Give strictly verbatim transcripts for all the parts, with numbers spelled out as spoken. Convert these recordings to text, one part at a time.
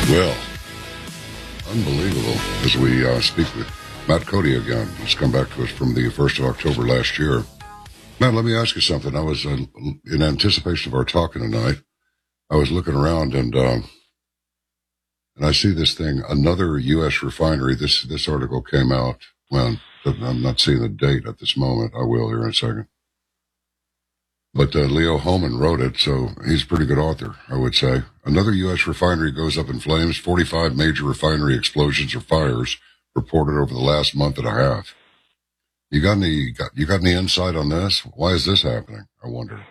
Well, unbelievable. As we uh, speak with Matt Cody again, he's come back to us from the first of October last year. Matt, let me ask you something. I was, uh, in anticipation of our talking tonight, I was looking around and uh, and I see this thing, another U S refinery. This this article came out when, I'm not seeing the date at this moment. I will here in a second. But uh, Leo Hohmann wrote it, so he's a pretty good author, I would say. Another U S refinery goes up in flames. forty-five major refinery explosions or fires reported over the last month and a half. You got any, got, you got any insight on this? Why is this happening? I wonder.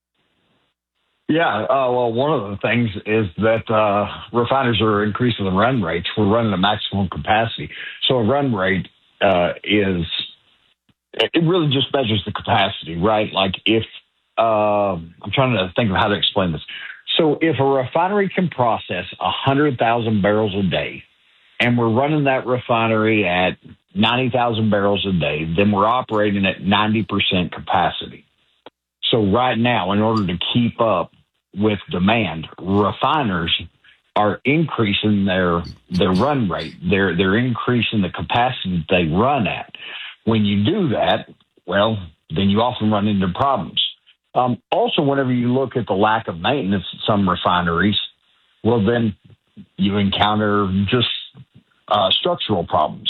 Yeah, uh, well, one of the things is that uh, refiners are increasing the run rates. We're running at maximum capacity. So a run rate uh, is, it really just measures the capacity, right? Like if, uh, I'm trying to think of how to explain this. So if a refinery can process one hundred thousand barrels a day, and we're running that refinery at ninety thousand barrels a day, then we're operating at ninety percent capacity. So right now, in order to keep up with demand, refiners are increasing their their run rate. They're they're increasing the capacity that they run at. When you do that, well, then you often run into problems. Um, also, whenever you look at the lack of maintenance at some refineries, well, then you encounter just uh, structural problems.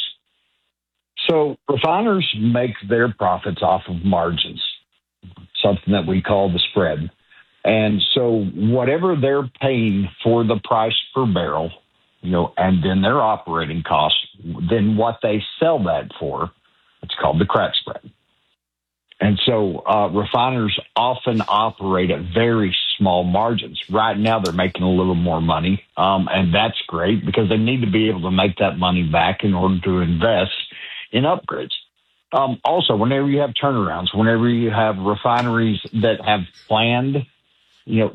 So refiners make their profits off of margins, something that we call the spread. And so whatever they're paying for the price per barrel, you know, and then their operating costs, then what they sell that for, it's called the crack spread. And so uh, refiners often operate at very small margins. Right now, they're making a little more money, um, and that's great because they need to be able to make that money back in order to invest in upgrades. Um, also, whenever you have turnarounds, whenever you have refineries that have planned, you know,